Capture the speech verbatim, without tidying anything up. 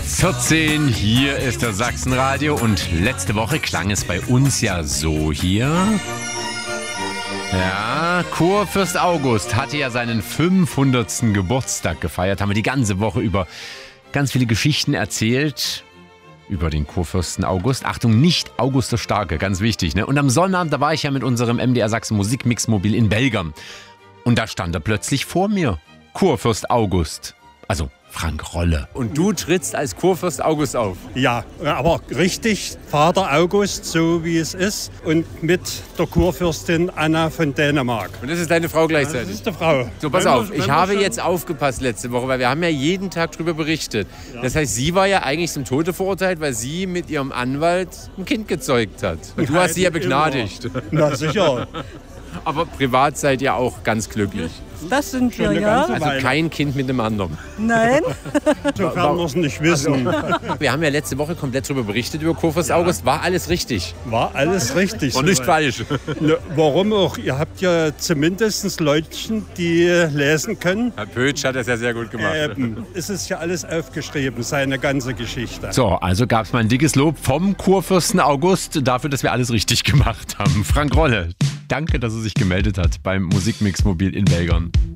vierzehn, hier ist das Sachsenradio und letzte Woche klang es bei uns ja so hier. Ja, Kurfürst August hatte ja seinen fünfhundertsten Geburtstag gefeiert, haben wir die ganze Woche über ganz viele Geschichten erzählt über den Kurfürsten August. Achtung, nicht August der Starke, ganz wichtig, ne? Und am Sonnabend, da war ich ja mit unserem M D R Sachsen Musikmixmobil in Belgern. Und da stand er plötzlich vor mir, Kurfürst August. Also Frank Rolle. Und du trittst als Kurfürst August auf? Ja, aber richtig Vater August, so wie es ist. Und mit der Kurfürstin Anna von Dänemark. Und das ist deine Frau gleichzeitig? Das ist die Frau. So, pass auf, ich habe jetzt aufgepasst letzte Woche, weil wir haben ja jeden Tag darüber berichtet. Ja. Das heißt, sie war ja eigentlich zum Tode verurteilt, weil sie mit ihrem Anwalt ein Kind gezeugt hat. Und du hast sie ja begnadigt. Immer. Na sicher. Aber privat seid ihr auch ganz glücklich. Das sind wir, ja. Also kein Kind mit dem anderen. Nein. Sofern wir es nicht wissen. Wir haben ja letzte Woche komplett darüber berichtet, über Kurfürst ja. August. War alles richtig? War alles richtig. Und nicht falsch. Ne, warum auch? Ihr habt ja zumindest Leutchen, die lesen können. Herr Pötsch hat das ja sehr gut gemacht. Ähm, es ist ja alles aufgeschrieben, seine ganze Geschichte. So, also gab es mal ein dickes Lob vom Kurfürsten August dafür, dass wir alles richtig gemacht haben. Frank Rolle, danke, dass er sich gemeldet hat beim Musikmixmobil in Belgern.